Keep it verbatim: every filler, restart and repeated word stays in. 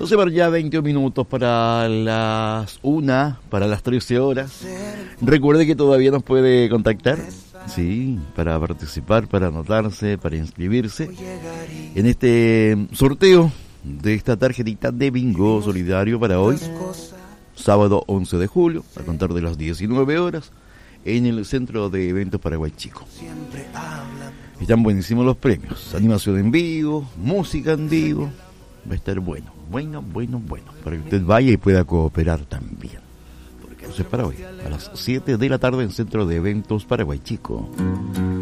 Se van ya veinte minutos para las una, para las trece horas. Recuerde que todavía nos puede contactar, sí, para participar, para anotarse, para inscribirse en este sorteo de esta tarjetita de bingo solidario para hoy, sábado once de julio, a contar de las diecinueve horas, en el Centro de Eventos Paraguay Chico. Están buenísimos los premios, animación en vivo, música en vivo. Va a estar bueno, bueno, bueno, bueno, para que usted vaya y pueda cooperar también. Entonces para hoy, a las siete de la tarde en Centro de Eventos Paraguay Chico.